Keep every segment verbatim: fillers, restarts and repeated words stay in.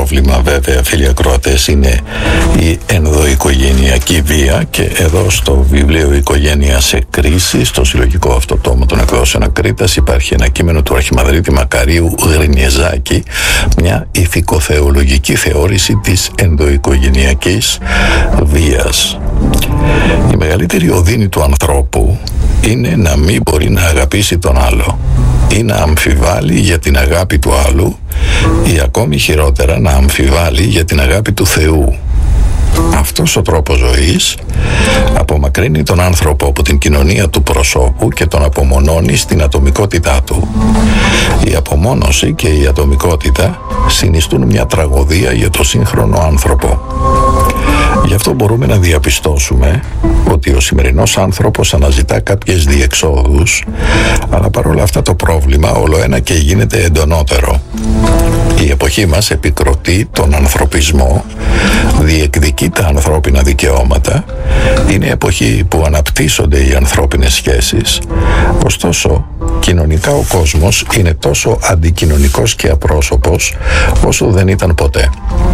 πρόβλημα βέβαια, φίλοι ακροατές, είναι η ενδοοικογενειακή βία, και εδώ στο βιβλίο «Οικογένεια σε κρίση», στο συλλογικό αυτό τόμο των εκδόσεων Ακρίτας, υπάρχει ένα κείμενο του Αρχιμανδρίτη Μακαρίου Γρινιεζάκη, μια ηθικοθεολογική θεώρηση της ενδοοικογενειακής βίας. Η μεγαλύτερη οδύνη του ανθρώπου είναι να μην μπορεί να αγαπήσει τον άλλο ή να αμφιβάλλει για την αγάπη του άλλου, ή ακόμη χειρότερα να αμφιβάλλει για την αγάπη του Θεού. Αυτός ο τρόπος ζωής απομακρύνει τον άνθρωπο από την κοινωνία του προσώπου και τον απομονώνει στην ατομικότητά του. Η απομόνωση και η ατομικότητα συνιστούν μια τραγωδία για το σύγχρονο άνθρωπο. Γι' αυτό μπορούμε να διαπιστώσουμε ότι ο σημερινός άνθρωπος αναζητά κάποιες διεξόδους, αλλά παρόλα αυτά το πρόβλημα όλο ένα και γίνεται εντονότερο. Η εποχή μας επικροτεί τον ανθρωπισμό, διεκδικεί τα ανθρώπινα δικαιώματα, είναι εποχή που αναπτύσσονται οι ανθρώπινες σχέσεις. Ωστόσο, κοινωνικά ο κόσμος είναι τόσο αντικοινωνικός και απρόσωπος όσο δεν ήταν ποτέ.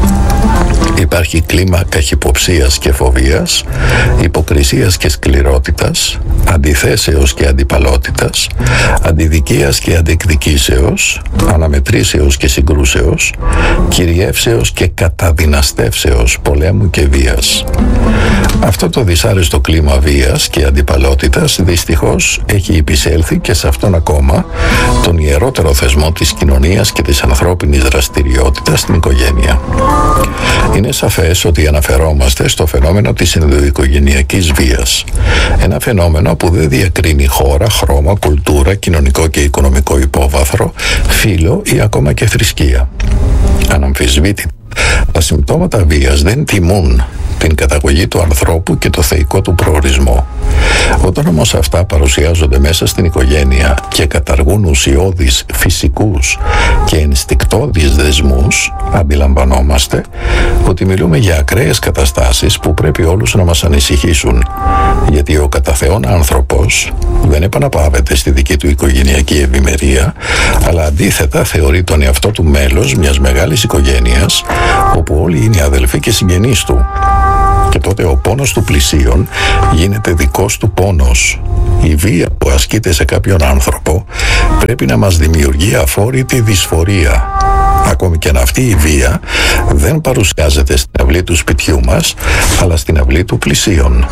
Υπάρχει κλίμα καχυποψίας και φοβίας, υποκρισίας και σκληρότητας, αντιθέσεως και αντιπαλότητας, αντιδικίας και αντεκδικήσεως, αναμετρήσεως και συγκρούσεως, κυριεύσεως και καταδυναστεύσεως, πολέμου και βίας. Αυτό το δυσάρεστο κλίμα βίας και αντιπαλότητας δυστυχώς έχει επισέλθει και σε αυτόν ακόμα τον ιερότερο θεσμό της κοινωνίας και της ανθρώπινης δραστηριότητας, στην οικογένεια. Είναι σαφές ότι αναφερόμαστε στο φαινόμενο της ενδοοικογενειακής βίας. Ένα φαινόμενο που δεν διακρίνει χώρα, χρώμα, κουλτούρα, κοινωνικό και οικονομικό υπόβαθρο, φύλο ή ακόμα και θρησκεία. Αναμφισβήτητα, τα συμπτώματα βίας δεν τιμούν την καταγωγή του ανθρώπου και το θεϊκό του προορισμό. Όταν όμως αυτά παρουσιάζονται μέσα στην οικογένεια και καταργούν ουσιώδεις φυσικούς και ενστικτώδεις δεσμούς, αντιλαμβανόμαστε ότι μιλούμε για ακραίες καταστάσεις που πρέπει όλους να μας ανησυχήσουν, γιατί ο κατά Θεόν άνθρωπος δεν επαναπαύεται στη δική του οικογενειακή ευημερία, αλλά αντίθετα θεωρεί τον εαυτό του μέλος μιας μεγάλης οικογένειας, όπου όλοι είναι αδελφοί και συγγενείς του. Και τότε ο πόνος του πλησίον γίνεται δικός του πόνος. Η βία που ασκείται σε κάποιον άνθρωπο πρέπει να μας δημιουργεί αφόρητη δυσφορία. Ακόμη και αν αυτή η βία δεν παρουσιάζεται στην αυλή του σπιτιού μας, αλλά στην αυλή του πλησίον.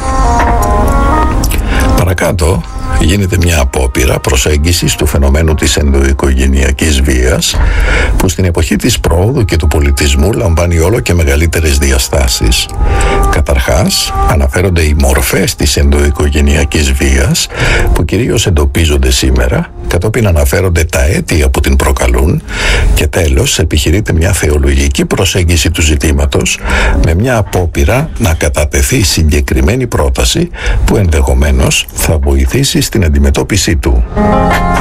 Παρακάτω γίνεται μια απόπειρα προσέγγισης του φαινομένου της ενδοοικογενειακής βίας, που στην εποχή της πρόοδου και του πολιτισμού λαμβάνει όλο και μεγαλύτερες διαστάσεις. Καταρχάς, αναφέρονται οι μορφές της ενδοοικογενειακής βίας, που κυρίως εντοπίζονται σήμερα, κατόπιν αναφέρονται τα αίτια που την προκαλούν, και τέλος επιχειρείται μια θεολογική προσέγγιση του ζητήματος, με μια απόπειρα να κατατεθεί συγκεκριμένη πρόταση που ενδεχομένως θα βοηθήσει στην αντιμετώπιση του.